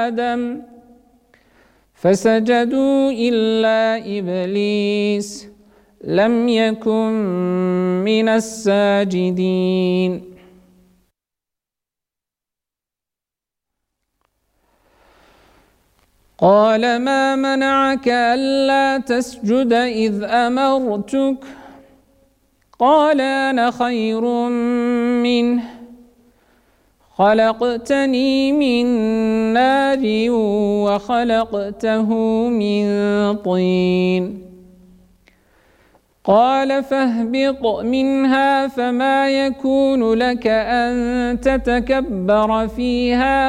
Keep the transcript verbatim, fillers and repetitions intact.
آدم فسجدوا إلا إبليس لم يكن من الساجدين. قال ما منعك ألا تسجد إذ أمرتك؟ قال أنا خير منه خلقتني من نار وخلقته من طين. قال فاهبط منها فما يكون لك أن تتكبر فيها